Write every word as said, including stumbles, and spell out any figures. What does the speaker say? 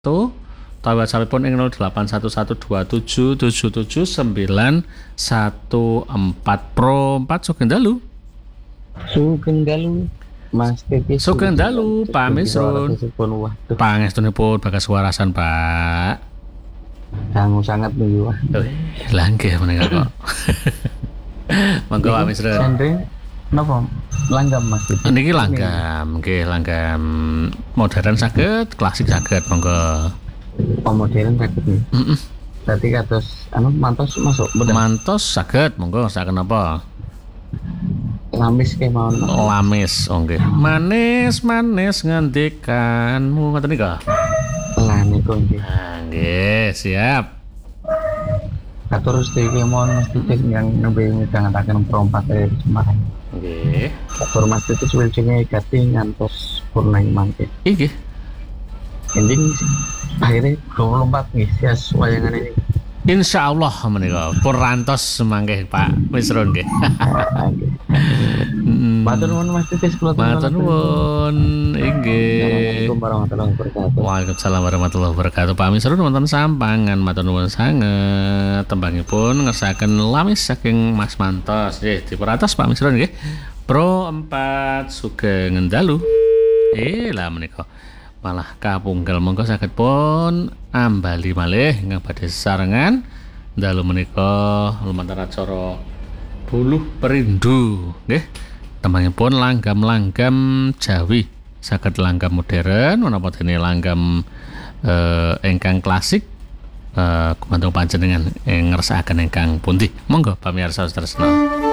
Tuh, tahu WhatsApp-pun ing nol delapan satu satu dua tujuh tujuh tujuh sembilan satu empat Pro empat Sugeng Dalu. Sugeng Dalu. Mas Titi Sugeng Dalu, Pak Misrun. Pangestunipun bagas warasan, Pak. Sangu sangat nih, Wah. Lah nggih menika kok. Monggo Pak Misrun. Sandring napa? Langgam Mas Titi. Niki langgam, nggih langgam modern saged, klasik saged, monggo. Oh, modern saged nih. Heeh. Berarti kados anu mantos masuk bener. Mantos saged, monggo saken napa? Lamis ke mawon. Lamis, oh nggih. Manis manis ngendikanmu ngoten nika. Lah niku nggih. Ah, nggih, siap. Atur sedaya mawon Mas Titi yang nembe midhangetaken perompat e Semarang. Nggih. Atur Mas Titi wilujenge gati ngantos purna mangke. Nggih. Ending akhirnya dua puluh empat nih sias wayangan ini. Insya Allah menika purantos semangke Pak Misrun nggih. Matur nuwun Mas Titi kula Matur nuwun inggih. Assalamualaikum warahmatullahi wabarakatuh. Waalaikumsalam warahmatullahi wabarakatuh. Pak Misrun wonten sampangan matur nuwun sanget. Tembangipun ngersaken lamis saking Mas Mantos. Nggih dipurantos Pak Misrun nggih. Pro empat Sugeng Dalu. Eh lah menika malah kapungkel monggo saged pun ambali malih ingkang badhe sesarengan dalu menika lumantar acara Buluh Perindu nggih tembangipun langgam-langgam Jawi saged langgam modern menapa dene langgam eh, ingkang klasik eh, gumantung panjenengan ing ngersakaken ingkang pundi monggo pamirsa tresna.